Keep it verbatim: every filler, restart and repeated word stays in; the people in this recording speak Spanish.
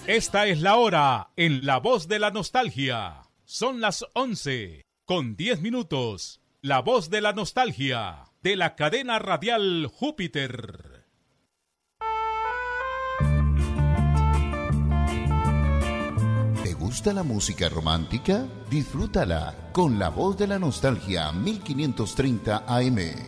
Esta es la hora en La Voz de la Nostalgia. Son las once con diez minutos. La Voz de la Nostalgia de la cadena radial Júpiter. ¿Te gusta la música romántica? Disfrútala con La Voz de la Nostalgia mil quinientos treinta A M.